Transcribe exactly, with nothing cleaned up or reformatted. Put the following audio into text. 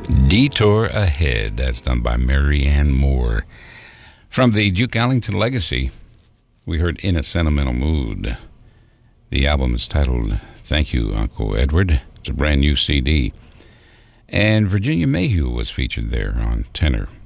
Detour Ahead. That's done by Mary Ann Moore. From the Duke Ellington Legacy, we heard In a Sentimental Mood. The album is titled Thank You, Uncle Edward. It's a brand new C D. And Virginia Mayhew was featured there on tenor.